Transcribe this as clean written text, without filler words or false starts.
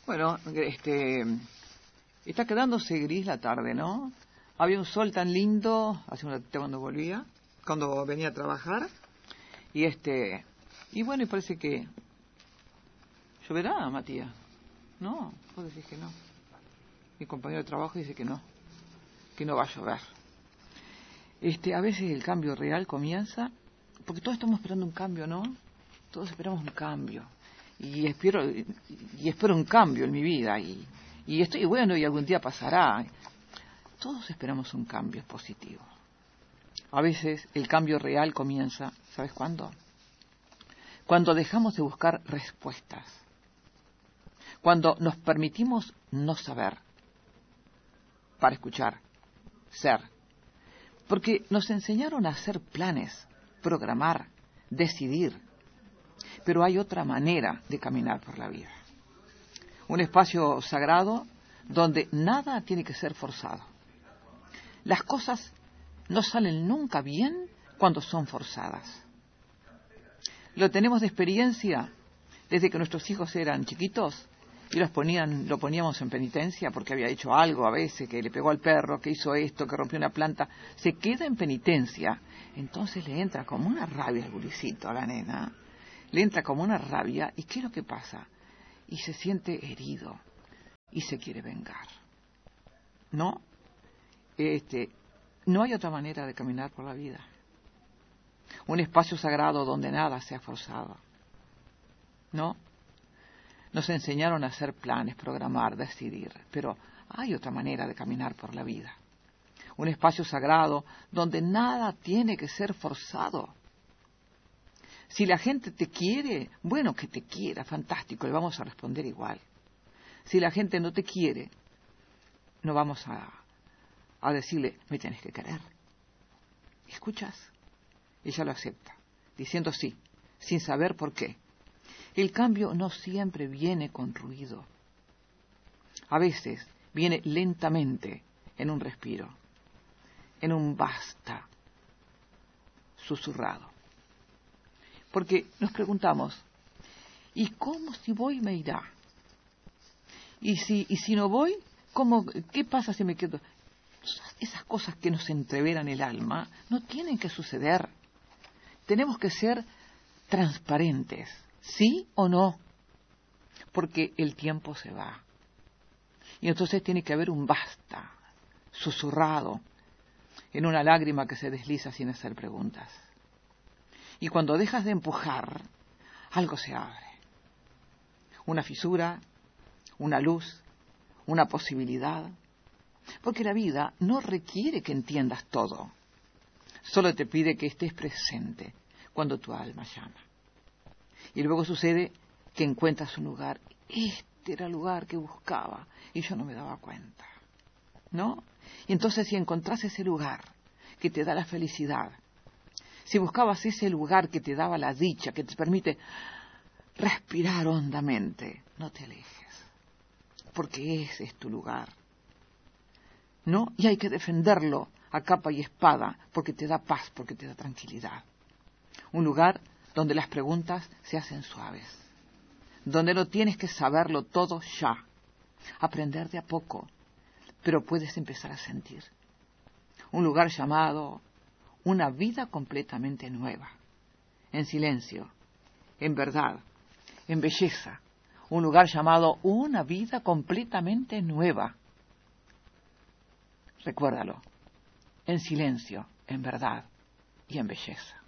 Bueno, está quedándose gris la tarde, ¿no? Había un sol tan lindo hace un ratito cuando venía a trabajar, y bueno, y parece que lloverá, Matías. No, vos decís que no. Mi compañero de trabajo dice que no va a llover. A veces el cambio real comienza, porque todos estamos esperando un cambio, ¿no? Todos esperamos un cambio. Y espero un cambio en mi vida, y estoy bueno, y algún día pasará. Todos esperamos un cambio positivo. A veces el cambio real comienza, ¿sabes cuándo? Cuando dejamos de buscar respuestas. Cuando nos permitimos no saber, para escuchar, ser. Porque nos enseñaron a hacer planes, programar, decidir. Pero hay otra manera de caminar por la vida. Un espacio sagrado donde nada tiene que ser forzado. Las cosas no salen nunca bien cuando son forzadas. Lo tenemos de experiencia desde que nuestros hijos eran chiquitos y lo poníamos en penitencia porque había hecho algo a veces, que le pegó al perro, que hizo esto, que rompió una planta. Se queda en penitencia. Entonces le entra como una rabia al gurisito, a la nena. Le entra como una rabia, ¿y qué es lo que pasa? Y se siente herido y se quiere vengar. ¿No? No hay otra manera de caminar por la vida. Un espacio sagrado donde nada sea forzado. ¿No? Nos enseñaron a hacer planes, programar, decidir, pero hay otra manera de caminar por la vida. Un espacio sagrado donde nada tiene que ser forzado. Si la gente te quiere, bueno, que te quiera, fantástico, le vamos a responder igual. Si la gente no te quiere, no vamos a decirle, me tienes que querer. ¿Escuchas? Ella lo acepta, diciendo sí, sin saber por qué. El cambio no siempre viene con ruido. A veces viene lentamente, en un respiro, en un basta susurrado. Porque nos preguntamos, ¿y cómo si voy me irá? ¿Y si no voy, qué pasa si me quedo? Esas cosas que nos entreveran el alma no tienen que suceder. Tenemos que ser transparentes, ¿sí o no? Porque el tiempo se va. Y entonces tiene que haber un basta, susurrado, en una lágrima que se desliza sin hacer preguntas. Y cuando dejas de empujar, algo se abre. Una fisura, una luz, una posibilidad. Porque la vida no requiere que entiendas todo. Solo te pide que estés presente cuando tu alma llama. Y luego sucede que encuentras un lugar. Este era el lugar que buscaba y yo no me daba cuenta. ¿No? Y entonces si encontrás ese lugar que te da la felicidad, si buscabas ese lugar que te daba la dicha, que te permite respirar hondamente, no te alejes, porque ese es tu lugar, ¿no? Y hay que defenderlo a capa y espada, porque te da paz, porque te da tranquilidad. Un lugar donde las preguntas se hacen suaves, donde no tienes que saberlo todo ya, aprender de a poco, pero puedes empezar a sentir. Un lugar llamado una vida completamente nueva, en silencio, en verdad, en belleza. Un lugar llamado una vida completamente nueva. Recuérdalo, en silencio, en verdad y en belleza.